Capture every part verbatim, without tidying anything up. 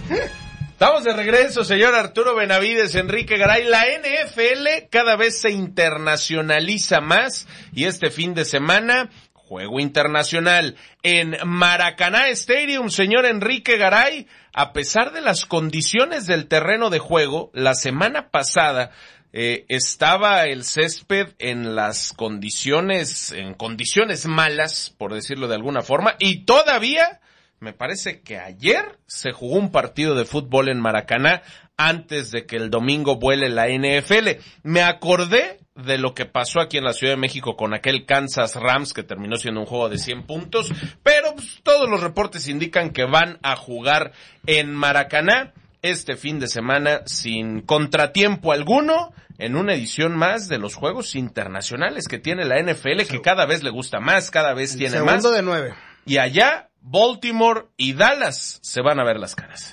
Estamos de regreso, señor Arturo Benavides, Enrique Garay. La N F L cada vez se internacionaliza más y este fin de semana, juego internacional en Maracaná Stadium, señor Enrique Garay. A pesar de las condiciones del terreno de juego, la semana pasada eh, estaba el césped en las condiciones, en condiciones malas, por decirlo de alguna forma, y todavía... Me parece que ayer se jugó un partido de fútbol en Maracaná antes de que el domingo vuele la N F L. Me acordé de lo que pasó aquí en la Ciudad de México con aquel Kansas Rams que terminó siendo un juego de cien puntos, pero pues, todos los reportes indican que van a jugar en Maracaná este fin de semana sin contratiempo alguno, en una edición más de los juegos internacionales que tiene la N F L, que cada vez le gusta más, cada vez el tiene más. Segundo de nueve. Y allá Baltimore y Dallas se van a ver las caras.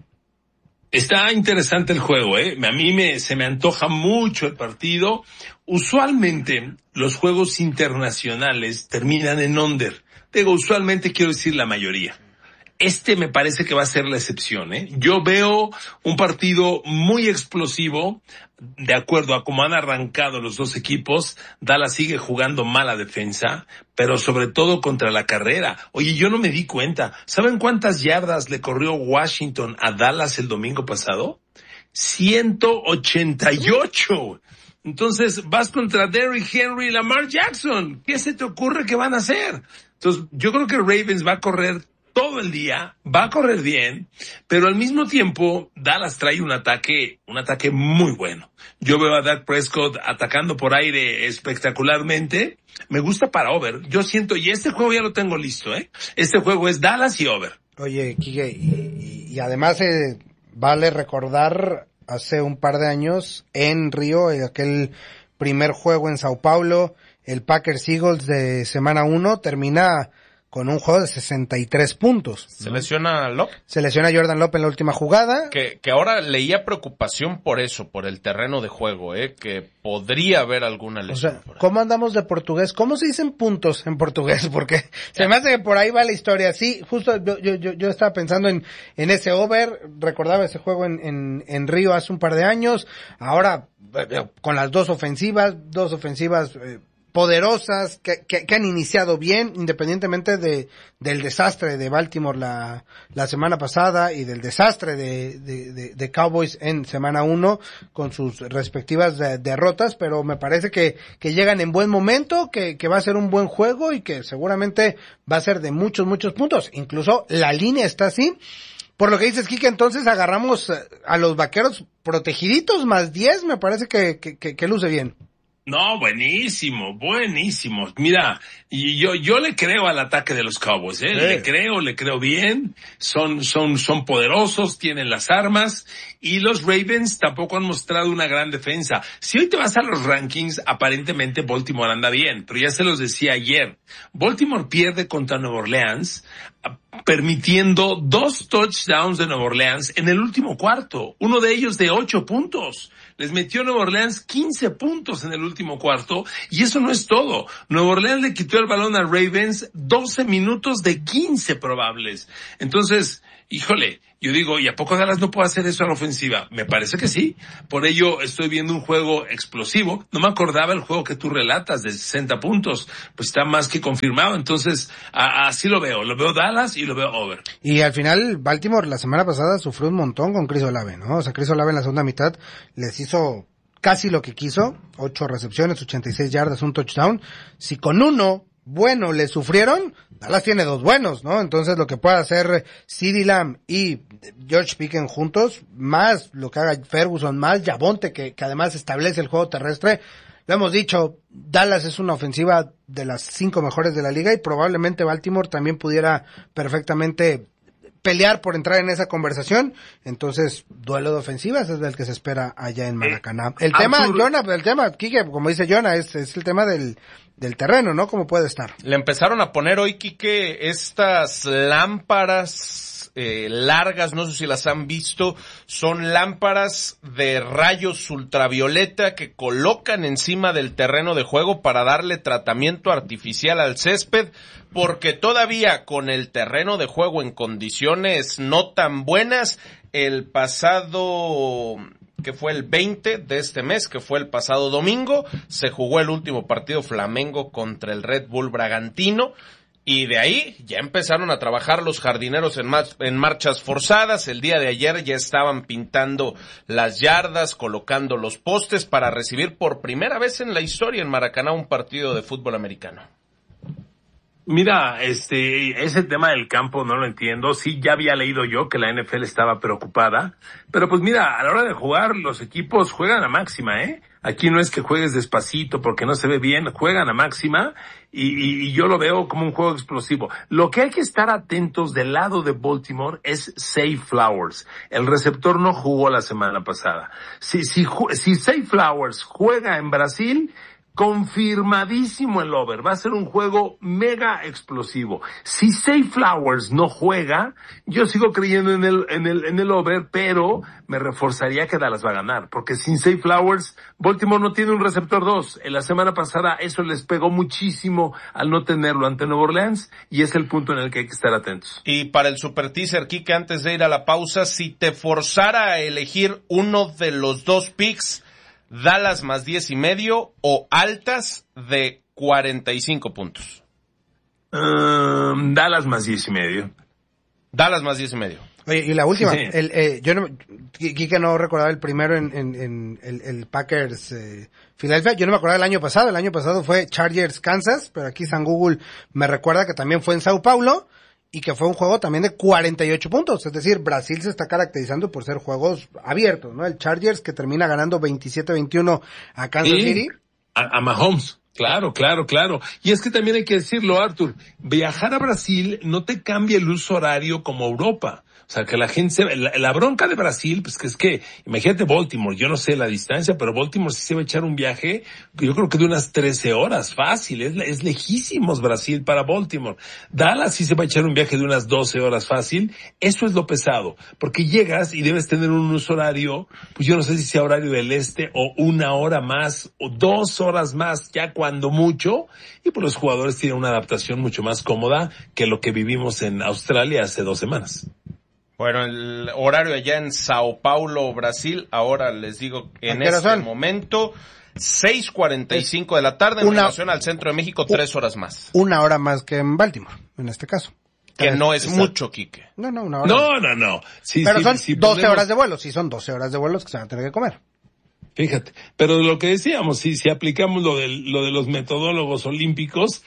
Está interesante el juego, ¿eh? A mí me, se me antoja mucho el partido. Usualmente los juegos internacionales terminan en under. Digo, usualmente quiero decir la mayoría. Este me parece que va a ser la excepción, ¿eh? Yo veo un partido muy explosivo, de acuerdo a cómo han arrancado los dos equipos. Dallas sigue jugando mala defensa, pero sobre todo contra la carrera. Oye, yo no me di cuenta. ¿Saben cuántas yardas le corrió Washington a Dallas el domingo pasado? ciento ochenta y ocho. Entonces, vas contra Derrick Henry y Lamar Jackson. ¿Qué se te ocurre que van a hacer? Entonces, yo creo que Ravens va a correr todo el día, va a correr bien, pero al mismo tiempo Dallas trae un ataque, un ataque muy bueno. Yo veo a Dak Prescott atacando por aire espectacularmente. Me gusta para over. Yo siento, y este juego ya lo tengo listo, ¿eh? Este juego es Dallas y over. Oye, Quique, y, y, y además eh, vale recordar hace un par de años en Río, en aquel primer juego en Sao Paulo, el Packers Eagles de semana uno termina con un juego de sesenta y tres puntos. ¿Se lesiona Lop? Se lesiona Jordan Lop en la última jugada. Que, que ahora leía preocupación por eso, por el terreno de juego, eh, que podría haber alguna lesión. O sea, por ahí. ¿cómo andamos de portugués? ¿Cómo se dicen puntos en portugués? Porque se me hace que por ahí va la historia. Sí, justo yo yo yo, yo estaba pensando en en ese over, recordaba ese juego en, en en Río hace un par de años. Ahora con las dos ofensivas, dos ofensivas eh, poderosas, que, que, que han iniciado bien, independientemente de del desastre de Baltimore la la semana pasada y del desastre de de, de, de Cowboys en semana uno con sus respectivas de, derrotas, pero me parece que que llegan en buen momento, que que va a ser un buen juego y que seguramente va a ser de muchos muchos puntos. Incluso la línea está así. Por lo que dices, Kike, entonces agarramos a los Vaqueros protegiditos más diez, me parece que que que, que luce bien. No, buenísimo, buenísimo. Mira, y yo yo le creo al ataque de los Cowboys, ¿eh? Sí. Le creo, le creo bien. Son son son poderosos, tienen las armas y los Ravens tampoco han mostrado una gran defensa. Si hoy te vas a los rankings, aparentemente Baltimore anda bien, pero ya se los decía ayer. Baltimore pierde contra Nueva Orleans, permitiendo dos touchdowns de Nueva Orleans en el último cuarto, uno de ellos de ocho puntos. Les metió Nueva Orleans quince puntos en el último cuarto, y eso no es todo. Nueva Orleans le quitó el balón a Ravens doce minutos de quince probables. Entonces, híjole, yo digo, ¿y a poco Dallas no puede hacer eso a la ofensiva? Me parece que sí. Por ello estoy viendo un juego explosivo. No me acordaba el juego que tú relatas de sesenta puntos. Pues está más que confirmado. Entonces, a, así lo veo. Lo veo Dallas y lo veo over. Y al final, Baltimore la semana pasada sufrió un montón con Chris Olave, ¿no? O sea, Chris Olave en la segunda mitad les hizo casi lo que quiso. Ocho recepciones, ochenta y seis yardas, un touchdown. Si con uno bueno le sufrieron, Dallas tiene dos buenos, ¿no? Entonces lo que pueda hacer CeeDee Lamb y George Pickens juntos, más lo que haga Ferguson, más Javonte, que, que además establece el juego terrestre. Lo hemos dicho, Dallas es una ofensiva de las cinco mejores de la liga y probablemente Baltimore también pudiera perfectamente pelear por entrar en esa conversación. Entonces, duelo de ofensivas es el que se espera allá en Maracaná. El eh, tema, Arturo. Jonah, el tema, Quique, como dice Jonah, es, es el tema del, del terreno, ¿no? ¿Cómo puede estar? Le empezaron a poner hoy, Quique, estas lámparas eh, largas, no sé si las han visto, son lámparas de rayos ultravioleta que colocan encima del terreno de juego para darle tratamiento artificial al césped, porque todavía con el terreno de juego en condiciones no tan buenas, el pasado, que fue el veinte de este mes, que fue el pasado domingo, se jugó el último partido Flamengo contra el Red Bull Bragantino. Y de ahí ya empezaron a trabajar los jardineros en, mar- en marchas forzadas. El día de ayer ya estaban pintando las yardas, colocando los postes para recibir por primera vez en la historia en Maracaná un partido de fútbol americano. Mira, este, ese tema del campo no lo entiendo. Sí, ya había leído yo que la N F L estaba preocupada. Pero pues mira, a la hora de jugar, los equipos juegan a máxima, ¿eh? Aquí no es que juegues despacito porque no se ve bien, juegan a máxima y, y, y yo lo veo como un juego explosivo. Lo que hay que estar atentos del lado de Baltimore es Zay Flowers. El receptor no jugó la semana pasada. Si, si, si Zay Flowers juega en Brasil, confirmadísimo el over. Va a ser un juego mega explosivo. Si Zay Flowers no juega, yo sigo creyendo en el, en el, en el over, pero me reforzaría que Dallas va a ganar. Porque sin Zay Flowers, Baltimore no tiene un receptor dos. En la semana pasada eso les pegó muchísimo al no tenerlo ante Nueva Orleans y es el punto en el que hay que estar atentos. Y para el super teaser, Kike, antes de ir a la pausa, si te forzara a elegir uno de los dos picks, Dallas más diez y medio o altas de cuarenta y cinco puntos. Um, Dallas más diez y medio. Dallas más diez y medio. Oye, y la última, Sí. el, eh, yo no, Kike no recordaba el primero en, en, en el, el Packers eh, Philadelphia, yo no me acordaba del año pasado, el año pasado fue Chargers Kansas, pero aquí San Google me recuerda que también fue en Sao Paulo, y que fue un juego también de cuarenta y ocho puntos, es decir, Brasil se está caracterizando por ser juegos abiertos, ¿no? El Chargers que termina ganando veintisiete veintiuno a Kansas Sí, City. A, a Mahomes. Claro, claro, claro. Y es que también hay que decirlo, Arthur, viajar a Brasil no te cambia el uso horario como Europa. O sea, que la gente se, la, la bronca de Brasil, pues que es que, imagínate Baltimore, yo no sé la distancia, pero Baltimore sí se va a echar un viaje, yo creo que de unas trece horas, fácil, es, es lejísimos Brasil para Baltimore. Dallas sí se va a echar un viaje de unas doce horas fácil, eso es lo pesado, porque llegas y debes tener un uso horario, pues yo no sé si sea horario del este o una hora más, o dos horas más, ya cuando mucho, y pues los jugadores tienen una adaptación mucho más cómoda que lo que vivimos en Australia hace dos semanas. Bueno, el horario allá en Sao Paulo, Brasil, ahora les digo, en este son? momento, seis cuarenta y cinco de la tarde, en Una- relación al centro de México, tres horas más. Una hora más que en Baltimore, en este caso. Que no es Exacto. mucho, Quique. No, no, una hora. No, no, no. Sí, Pero sí, son sí doce ponemos- horas de vuelo, sí son doce horas de vuelos que se van a tener que comer. Fíjate, pero lo que decíamos, si, si aplicamos lo de, lo de los metodólogos olímpicos,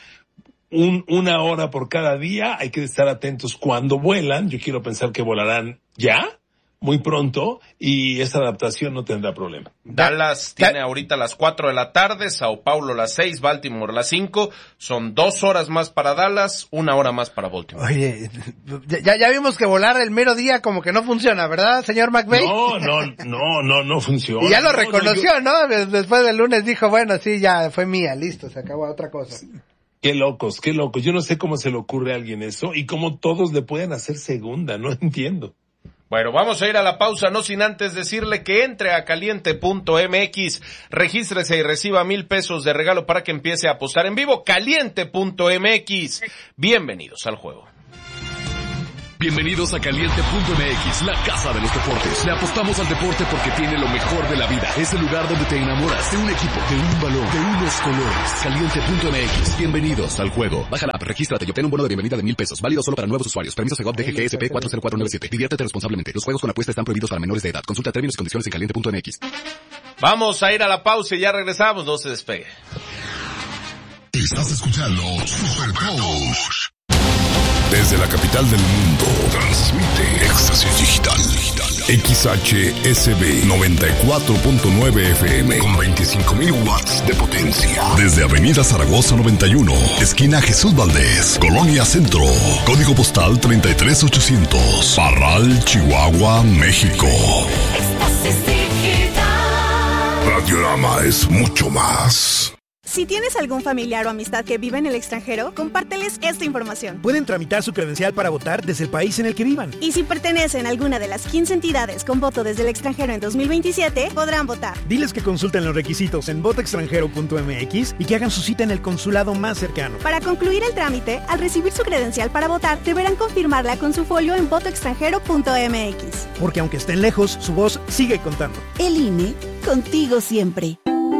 un, una hora por cada día, hay que estar atentos cuando vuelan. Yo quiero pensar que volarán ya, muy pronto, y esa adaptación no tendrá problema. Dallas Ya- tiene ahorita las cuatro de la tarde, Sao Paulo las seis, Baltimore las cinco. Son dos horas más para Dallas, una hora más para Baltimore. Oye, ya, ya vimos que volar el mero día como que no funciona, ¿verdad, señor McVay? No, no, no, no, no funciona. Y ya lo No, no, reconoció, yo- ¿no? Des- Después del lunes dijo, bueno, sí, ya fue mía, listo, se acabó otra cosa. Qué locos, qué locos. Yo no sé cómo se le ocurre a alguien eso y cómo todos le pueden hacer segunda, no entiendo. Bueno, vamos a ir a la pausa, no sin antes decirle que entre a caliente punto m x, regístrese y reciba mil pesos de regalo para que empiece a apostar en vivo. caliente punto m x. Bienvenidos al juego. Bienvenidos a caliente punto m x, la casa de los deportes. Le apostamos al deporte porque tiene lo mejor de la vida. Es el lugar donde te enamoras de un equipo, de un balón, de unos colores. caliente punto m x. Bienvenidos al juego. Baja la app, regístrate y obtén un bono de bienvenida de mil pesos. Válido solo para nuevos usuarios. Permiso Segov D G G S P cuatro cero cuatro nueve siete. Diviértete responsablemente. Los juegos con apuesta están prohibidos para menores de edad. Consulta términos y condiciones en caliente punto m x. Vamos a ir a la pausa y ya regresamos, no se despegue. Estás escuchando Super Coach. Desde la capital del mundo, transmite Éxtasis Digital. X H S B noventa y cuatro punto nueve F M con veinticinco mil watts de potencia. Desde Avenida Zaragoza noventa y uno, esquina Jesús Valdés, Colonia Centro. Código postal treinta y tres ochocientos. Parral, Chihuahua, México. Radiorama es mucho más. Si tienes algún familiar o amistad que vive en el extranjero, compárteles esta información. Pueden tramitar su credencial para votar desde el país en el que vivan. Y si pertenecen a alguna de las quince entidades con voto desde el extranjero en dos mil veintisiete, podrán votar. Diles que consulten los requisitos en voto extranjero punto m x y que hagan su cita en el consulado más cercano. Para concluir el trámite, al recibir su credencial para votar, deberán confirmarla con su folio en voto extranjero punto m x. Porque aunque estén lejos, su voz sigue contando. El I N E, contigo siempre.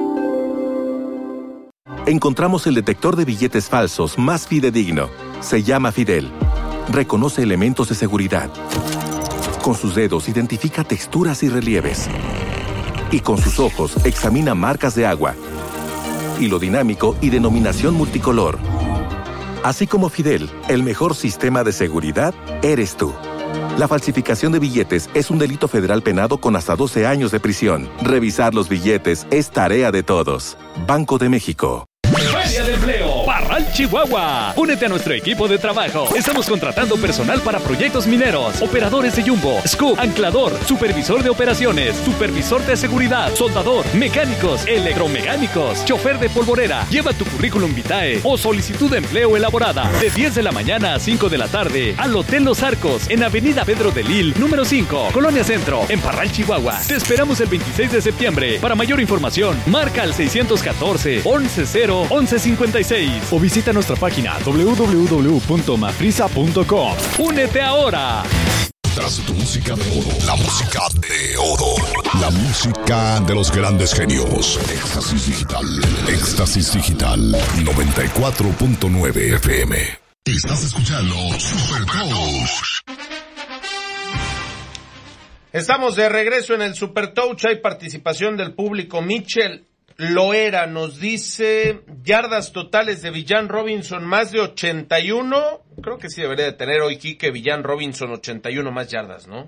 Encontramos el detector de billetes falsos más fidedigno. Se llama Fidel. Reconoce elementos de seguridad. Con sus dedos identifica texturas y relieves. Y con sus ojos examina marcas de agua, hilo dinámico y denominación multicolor. Así como Fidel, el mejor sistema de seguridad eres tú. La falsificación de billetes es un delito federal penado con hasta doce años de prisión. Revisar los billetes es tarea de todos. Banco de México. Feria de Empleo Parral, Chihuahua. Únete a nuestro equipo de trabajo. Estamos contratando personal para proyectos mineros, operadores de jumbo, scoop, anclador, supervisor de operaciones, supervisor de seguridad, soldador, mecánicos, electromecánicos, chofer de polvorera. Lleva tu currículum vitae o solicitud de empleo elaborada de diez de la mañana a cinco de la tarde al Hotel Los Arcos en Avenida Pedro de Lil, número cinco, Colonia Centro, en Parral, Chihuahua. Te esperamos el veintiséis de septiembre. Para mayor información, marca al seiscientos catorce, once cero, once cincuenta y seis o visita nuestra página doble u doble u doble u punto mafrisa punto com. ¡Únete ahora! Tras tu música de oro, la música de oro, la música de los grandes genios. Éxtasis Digital, Éxtasis Digital, noventa y cuatro punto nueve F M. Estás escuchando Super Touch. Estamos de regreso en el Super Touch. Hay participación del público. Michel Loera nos dice: yardas totales de Villan Robinson más de ochenta y uno. Creo que sí debería de tener hoy Quique Villan Robinson ochenta y uno más yardas, ¿no?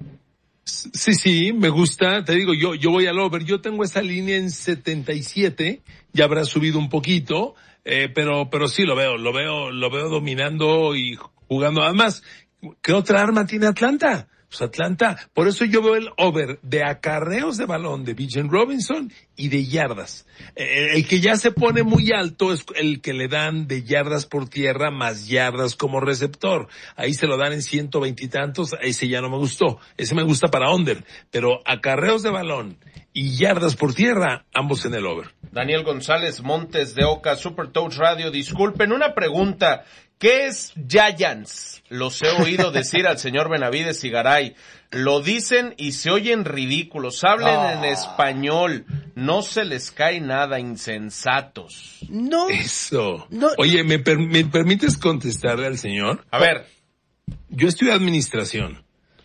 Sí, sí, me gusta. Te digo, yo yo voy al over. Yo tengo esa línea en setenta y siete. Ya habrá subido un poquito, eh, pero pero sí lo veo, lo veo, lo veo dominando y jugando. Además, ¿qué otra arma tiene Atlanta? Pues Atlanta, por eso yo veo el over de acarreos de balón de Villan Robinson y de yardas. Eh, el que ya se pone muy alto es el que le dan de yardas por tierra más yardas como receptor. Ahí se lo dan en ciento veinte y tantos, ese ya no me gustó. Ese me gusta para under, pero acarreos de balón y yardas por tierra, ambos en el over. Daniel González Montes de Oca, Super Touch Radio. Disculpen, una pregunta. ¿Qué es Giants? Los he oído decir al señor Benavides y Garay. Lo dicen y se oyen ridículos. Hablen oh. en español. No se les cae nada, insensatos. No. Eso. No. Oye, ¿me, per- ¿me permites contestarle al señor? A ver. Yo estudié administración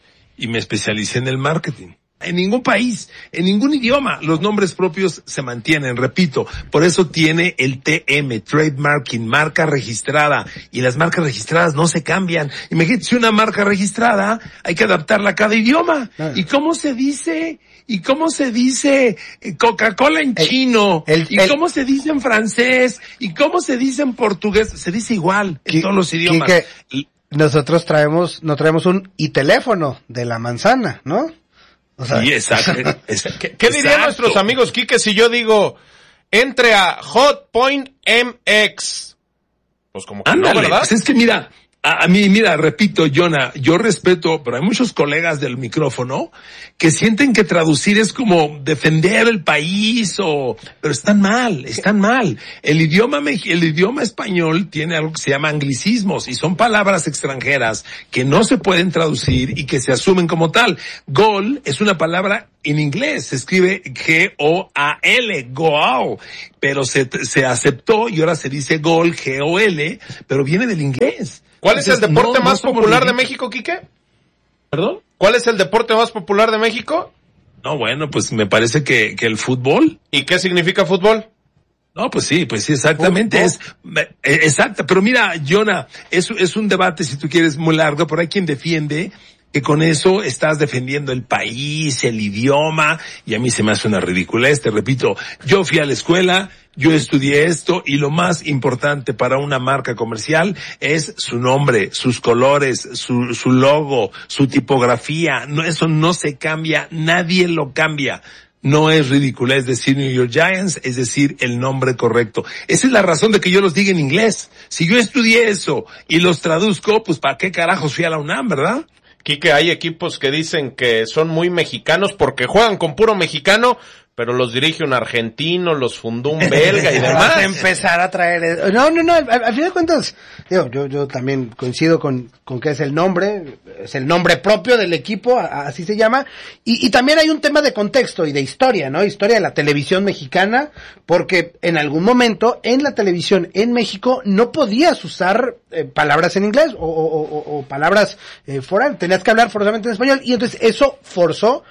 y me especialicé en el marketing. En ningún país, en ningún idioma, los nombres propios se mantienen, repito. Por eso tiene el T M, Trademarking, marca registrada. Y las marcas registradas no se cambian. Imagínate, si una marca registrada, hay que adaptarla a cada idioma. Ah. ¿Y cómo se dice? ¿Y cómo se dice Coca-Cola en el, chino? El, ¿Y el, cómo se dice en francés? ¿Y cómo se dice en portugués? Se dice igual en que, todos los idiomas. Que, que nosotros traemos, no traemos un y teléfono de la manzana, ¿no? O sea, sí, exacto. ¿Qué, qué dirían nuestros amigos, Quique, si yo digo, entre a Hot Point M X? Pues como que Ándale, no, ¿verdad? Pues es que mira, a, a mí, mira, repito, Jonah, yo respeto, pero hay muchos colegas del micrófono que sienten que traducir es como defender el país o, pero están mal, están mal. El idioma, el idioma español tiene algo que se llama anglicismos y son palabras extranjeras que no se pueden traducir y que se asumen como tal. Gol es una palabra en inglés, se escribe G O A L, goal, pero se, se aceptó y ahora se dice gol, G O L, pero viene del inglés. ¿Cuál Entonces, es el deporte no, más no popular de México, Quique? ¿Perdón? ¿Cuál es el deporte más popular de México? No, bueno, pues me parece que, que el fútbol. ¿Y qué significa fútbol? No, pues sí, pues sí, exactamente. Es, exacto, pero mira, Jonah, es, es un debate, si tú quieres, muy largo, pero hay quien defiende que con eso estás defendiendo el país, el idioma, y a mí se me hace una ridiculez. Te repito, yo fui a la escuela, yo estudié esto, y lo más importante para una marca comercial es su nombre, sus colores, su, su logo, su tipografía. No, eso no se cambia, nadie lo cambia. No es ridiculez decir New York Giants, es decir, el nombre correcto. Esa es la razón de que yo los diga en inglés. Si yo estudié eso y los traduzco, pues ¿para qué carajos fui a la UNAM, verdad? Quique, hay equipos que dicen que son muy mexicanos porque juegan con puro mexicano, pero los dirige un argentino, los fundó un belga y demás. A empezar a traer... No, no, no, al, al fin de cuentas, digo, yo, yo también coincido con, con que es el nombre, es el nombre propio del equipo, a, así se llama, y, y también hay un tema de contexto y de historia, ¿no? Historia de la televisión mexicana, porque en algún momento en la televisión en México no podías usar eh, palabras en inglés o, o, o, o palabras eh, foráneas, tenías que hablar forzosamente en español, y entonces eso forzó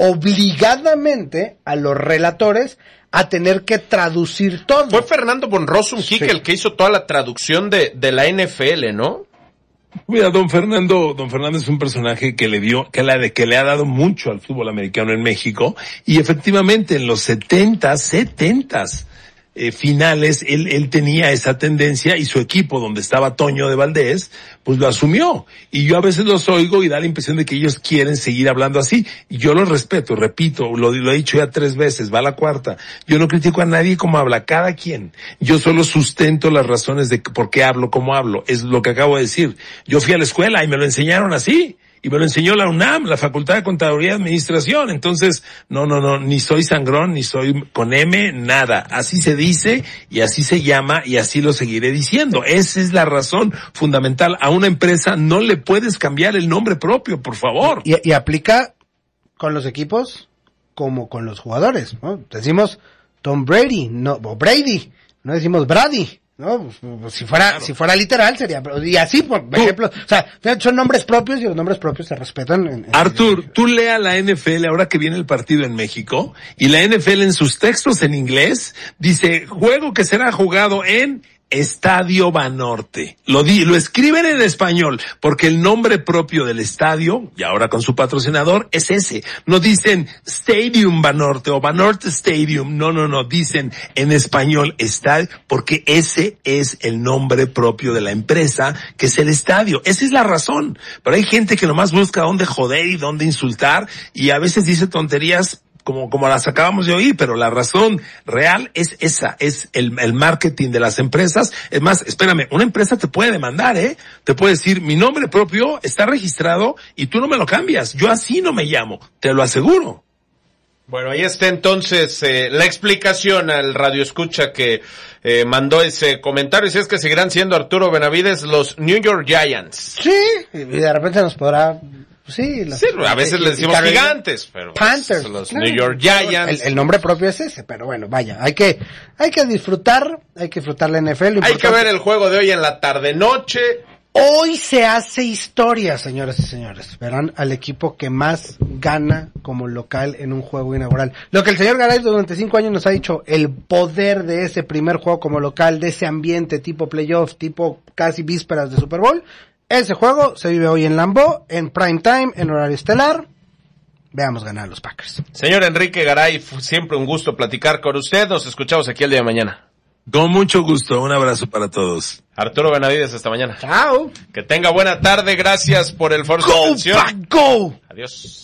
obligadamente a los relatores a tener que traducir todo. Fue Fernando Bonrosum, Quique, sí, el que hizo toda la traducción de, de la N F L, ¿no? Mira, don Fernando, don Fernando es un personaje que le dio, que la de que le ha dado mucho al fútbol americano en México, y efectivamente en los setentas, setentas, Eh, finales, él, él tenía esa tendencia y su equipo, donde estaba Toño de Valdés, pues lo asumió. Y yo a veces los oigo y da la impresión de que ellos quieren seguir hablando así. Y yo los respeto, repito, lo, lo he dicho ya tres veces, va a la cuarta. Yo no critico a nadie como habla, cada quien. Yo solo sustento las razones de por qué hablo como hablo. Es lo que acabo de decir. Yo fui a la escuela y me lo enseñaron así. Y me lo enseñó la UNAM, la Facultad de Contaduría y Administración. Entonces, no, no, no, ni soy sangrón, ni soy con M, nada. Así se dice y así se llama y así lo seguiré diciendo. Esa es la razón fundamental. A una empresa no le puedes cambiar el nombre propio, por favor. Y, y aplica con los equipos como con los jugadores, ¿no? Decimos Tom Brady, no, o Brady, no decimos Brady. No, pues, si fuera, claro. si fuera literal sería, y así, por ejemplo, o sea, son nombres propios y los nombres propios se respetan. En, en Artur, en... tú lea la N F L ahora que viene el partido en México, y la N F L en sus textos en inglés dice, juego que será jugado en Estadio Banorte. Lo di, lo escriben en español, porque el nombre propio del estadio, y ahora con su patrocinador, es ese. No dicen Stadium Banorte o Banorte Stadium. No, no, no. Dicen en español estadio, porque ese es el nombre propio de la empresa, que es el estadio. Esa es la razón. Pero hay gente que nomás busca dónde joder y dónde insultar, y a veces dice tonterías como, como las acabamos de oír, pero la razón real es esa, es el, el marketing de las empresas. Es más, espérame, una empresa te puede demandar, ¿eh? Te puede decir, mi nombre propio está registrado y tú no me lo cambias. Yo así no me llamo, te lo aseguro. Bueno, ahí está entonces eh, la explicación al radio escucha que eh, mandó ese comentario. Y si es que seguirán siendo, Arturo Benavides, los New York Giants. Sí, y de repente nos podrá... Sí, las, sí, a veces les decimos gigantes, pero Panthers, los, los claro, New York Giants. El, el nombre propio es ese, pero bueno, vaya, hay que hay que disfrutar, hay que disfrutar la N F L. Hay que ver el juego de hoy en la tarde-noche. Hoy se hace historia, señoras y señores. Verán al equipo que más gana como local en un juego inaugural. Lo que el señor Garay durante cinco años nos ha dicho, el poder de ese primer juego como local, de ese ambiente tipo playoff, tipo casi vísperas de Super Bowl. Ese juego se vive hoy en Lambeau, en prime time, en horario estelar. Veamos ganar a los Packers. Señor Enrique Garay, siempre un gusto platicar con usted. Nos escuchamos aquí el día de mañana. Con mucho gusto. Un abrazo para todos. Arturo Benavides, hasta mañana. Chao. Que tenga buena tarde. Gracias por el foro de atención. Pack, go. Adiós.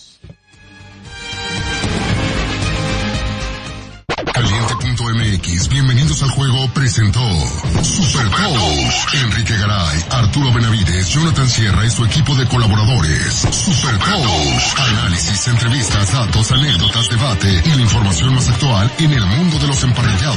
Caliente punto M X, bienvenidos al juego, presentó Super Coach Enrique Garay, Arturo Benavides, Jonathan Sierra y su equipo de colaboradores. Super Coach, análisis, entrevistas, datos, anécdotas, debate y la información más actual en el mundo de los emparrillados.